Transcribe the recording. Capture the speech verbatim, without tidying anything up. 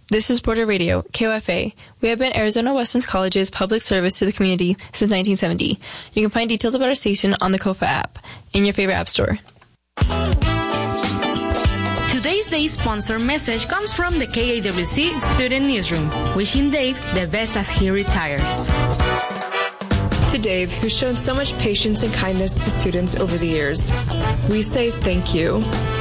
This is Border Radio, K O F A. We have been Arizona Western College's public service to the community since nineteen seventy. You can find details about our station on the Kofa app in your favorite app store. Today's day sponsor message comes from the K A W C Student Newsroom, wishing Dave the best as he retires. To Dave, who's shown so much patience and kindness to students over the years, we say thank you.